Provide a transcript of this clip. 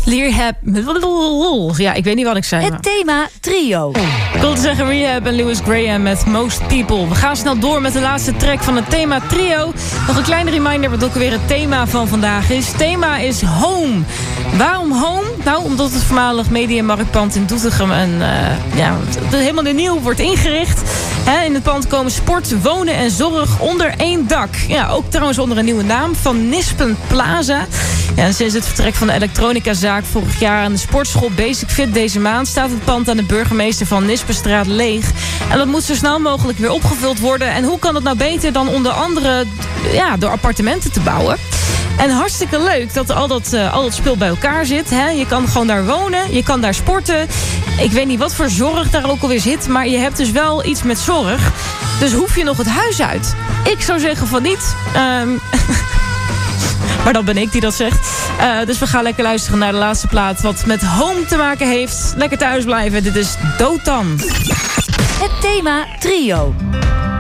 Rehab. Ja, ik weet niet wat ik zei. Het thema trio. Ik wilde zeggen Rehab en Louis Graham met Most People. We gaan snel door met de laatste track van het thema trio. Nog een kleine reminder wat ook weer het thema van vandaag is. Het thema is Home. Waarom Home? Nou, omdat het voormalig Mediamarktpand in Doetinchem helemaal nieuw wordt ingericht. In het pand komen sport, wonen en zorg onder één dak. Ja, ook trouwens onder een nieuwe naam van Nispen Plaza. Ja, en sinds het vertrek van de elektronicazaak vorig jaar aan de sportschool Basic Fit deze maand staat het pand aan de burgemeester van Nispenstraat leeg. En dat moet zo snel mogelijk weer opgevuld worden. En hoe kan het nou beter dan onder andere door appartementen te bouwen? En hartstikke leuk dat al dat spul bij elkaar zit. Hè? Je kan gewoon daar wonen, je kan daar sporten. Ik weet niet wat voor zorg daar ook alweer zit, maar je hebt dus wel iets met zorg. Dus hoef je nog het huis uit? Ik zou zeggen van niet. Maar dat ben ik die dat zegt. Dus we gaan lekker luisteren naar de laatste plaat wat met home te maken heeft. Lekker thuis blijven. Dit is Dotan. Het thema trio.